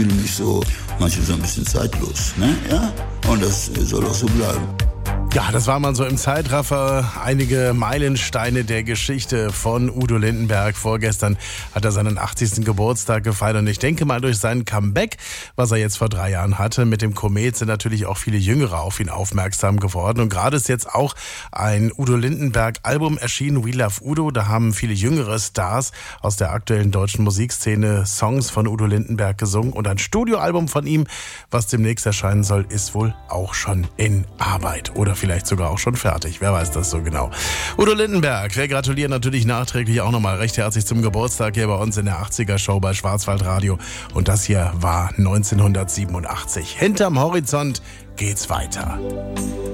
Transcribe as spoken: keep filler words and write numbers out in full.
fühle mich so, manchmal so ein bisschen zeitlos, ne? Ja? Und das soll auch so bleiben. Ja, das war mal so im Zeitraffer. Einige Meilensteine der Geschichte von Udo Lindenberg. Vorgestern hat er seinen achtzigsten Geburtstag gefeiert. Und ich denke mal, durch sein Comeback, was er jetzt vor drei Jahren hatte, mit dem Komet, sind natürlich auch viele Jüngere auf ihn aufmerksam geworden. Und gerade ist jetzt auch ein Udo Lindenberg-Album erschienen, We Love Udo. Da haben viele jüngere Stars aus der aktuellen deutschen Musikszene Songs von Udo Lindenberg gesungen. Und ein Studioalbum von ihm, was demnächst erscheinen soll, ist wohl auch schon in Arbeit. Oder vielleicht sogar auch schon fertig. Wer weiß das so genau. Udo Lindenberg, wir gratulieren natürlich nachträglich auch nochmal recht herzlich zum Geburtstag hier bei uns in der achtziger-Show bei Schwarzwaldradio. Und das hier war neunzehnhundertsiebenundachtzig. Hinterm Horizont geht's weiter.